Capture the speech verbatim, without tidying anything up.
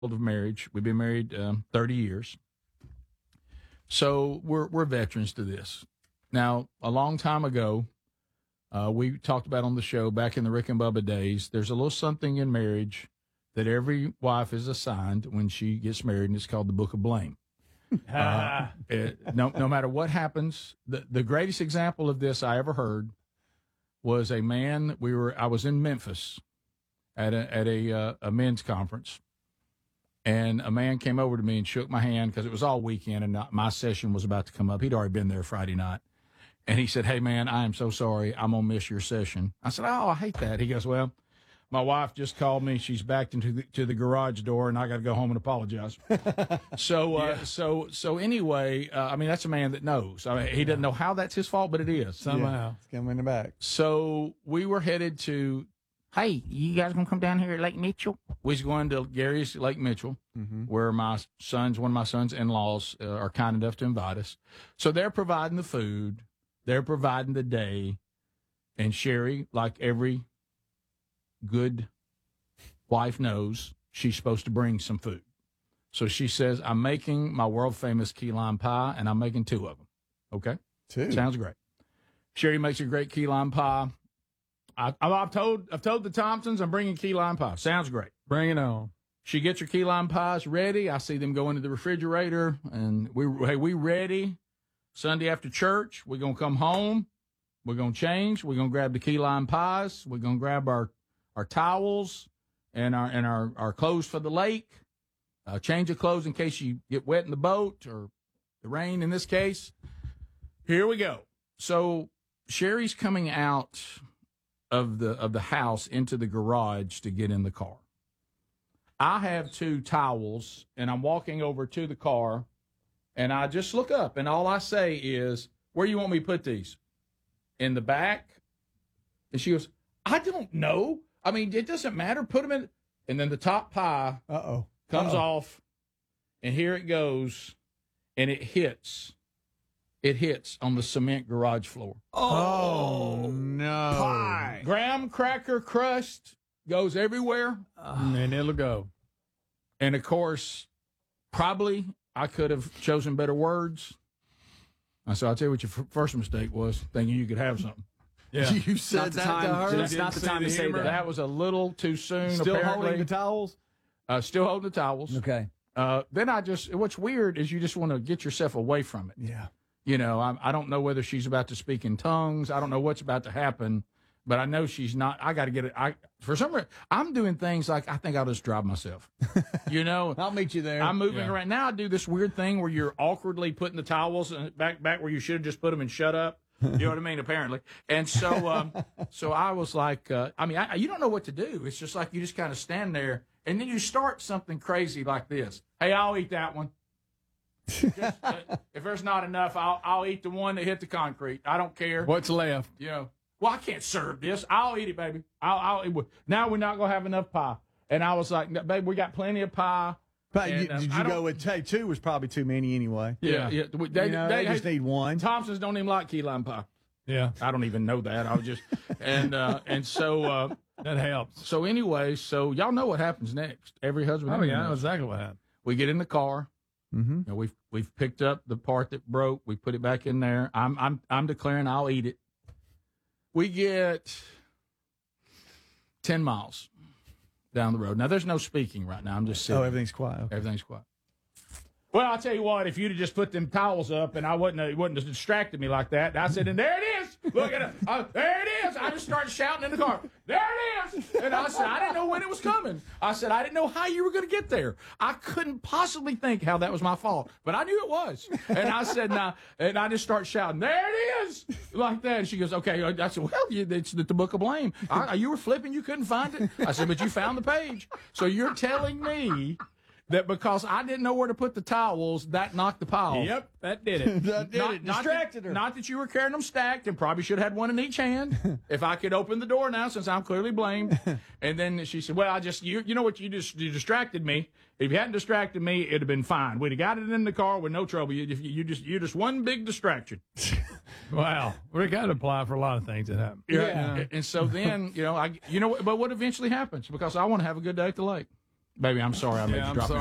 of marriage. We've been married um, thirty years. So we're we're veterans to this. Now, a long time ago, uh, we talked about on the show back in the Rick and Bubba days, there's a little something in marriage that every wife is assigned when she gets married, and it's called the Book of Blame. uh, it, no, no matter what happens, the, the greatest example of this I ever heard was a man. We were I was in Memphis at a at a uh, a men's conference, and a man came over to me and shook my hand because it was all weekend and not, my session was about to come up. He'd already been there Friday night, and he said, "Hey man, I am so sorry. I'm gonna miss your session." I said, "Oh, I hate that." He goes, "Well, my wife just called me. She's backed into the, to the garage door, and I got to go home and apologize." so, uh, yeah. so, so anyway, uh, I mean, that's a man that knows. I mean, he doesn't know how that's his fault, but it is somehow. Yeah, it's coming in the back. So we were headed to. Hey, you guys gonna come down here at Lake Mitchell? We was going to Gary's Lake Mitchell, mm-hmm. where my sons, one of my sons' in-laws, uh, are kind enough to invite us. So they're providing the food, they're providing the day, and Sherry, like every good wife knows, she's supposed to bring some food. So she says, I'm making my world-famous key lime pie, and I'm making two of them. Okay? Two. Sounds great. Sherry makes a great key lime pie. I, I've told I've told the Thompsons I'm bringing key lime pie. Sounds great. Bring it on. She gets her key lime pies ready. I see them go into the refrigerator, and we hey we ready. Sunday after church, we're gonna come home. We're gonna change. We're gonna grab the key lime pies. We're gonna grab our our towels and our and our, our clothes for the lake. Uh, change of clothes in case you get wet in the boat or the rain in this case. Here we go. So Sherry's coming out of the of the house into the garage to get in the car. I have two towels, and I'm walking over to the car, and I just look up, and all I say is, where you want me to put these? In the back? And she goes, I don't know. I mean, it doesn't matter. Put them in. And then the top pie Uh-oh. comes Uh-oh. off, and here it goes, and it hits. It hits on the cement garage floor. Oh, no. Pie. Graham cracker crust goes everywhere. Uh, and it'll go. And, of course, probably I could have chosen better words. I said, I'll tell you what your f- first mistake was, thinking you could have something. Yeah. You said that time, to her? That's not the time to say that. That was a little too soon, Still apparently. holding the towels? Uh, still holding the towels. Okay. Uh, then I just, what's weird is you just want to get yourself away from it. Yeah. You know, I, I don't know whether she's about to speak in tongues. I don't know what's about to happen, but I know she's not. I got to get it. I for some reason, I'm doing things like I think I'll just drive myself. You know, I'll meet you there. I'm moving Yeah. around now. I do this weird thing where you're awkwardly putting the towels back back where you should have just put them and shut up. You know what I mean? Apparently, and so um, so I was like, uh, I mean, I, you don't know what to do. It's just like you just kind of stand there, and then you start something crazy like this. Hey, I'll eat that one. Just, uh, if there's not enough, I'll I'll eat the one that hit the concrete. I don't care. What's left? You know, well, I can't serve this. I'll eat it, baby. I'll I'll eat it. Now we're not gonna have enough pie. And I was like, babe, we got plenty of pie. But And, you, uh, did I you don't- go with hey, two was probably too many anyway. Yeah, yeah. They, You know, they, they just hey, need one. Thompsons don't even like key lime pie. Yeah. I don't even know that. I was just and uh, and so uh, That helps. so anyway, so y'all know what happens next. Every husband. Oh, yeah, I know knows. exactly what happened. We get in the car. Mm-hmm. You know, we've we've picked up the part that broke. We put it back in there. I'm I'm I'm declaring I'll eat it. We get ten miles down the road. Now there's no speaking right now. I'm just sitting. Oh, everything's quiet. Okay. Everything's quiet. Well, I'll tell you what, if you'd have just put them towels up and I wouldn't have, it wouldn't have distracted me like that. I said, and there it is. Look at it. Uh, there it is. I just started shouting in the car. There it is. And I said, I didn't know when it was coming. I said, I didn't know how you were going to get there. I couldn't possibly think how that was my fault, but I knew it was. And I said, nah. And I just start shouting, there it is. Like that. And she goes, okay. I said, well, it's the, the book of blame. I, you were flipping. You couldn't find it. I said, but you found the page. So you're telling me that because I didn't know where to put the towels, that knocked the pile. Yep, that did it. That did Not, it. not Distracted that, her. Not that you were carrying them stacked and probably should have had one in each hand. If I could open the door now, since I'm clearly blamed. And then she said, well, I just, you you know what, you just you distracted me. If you hadn't distracted me, it'd have been fine. We'd have got it in the car with no trouble. You, you, you just, you're just one big distraction. Wow. We got to apply for a lot of things that happen. Yeah. And so then, you know, I, you know, but what eventually happens? Because I want to have a good day at the lake. Baby, I'm sorry I made Yeah, you I'm drop sorry.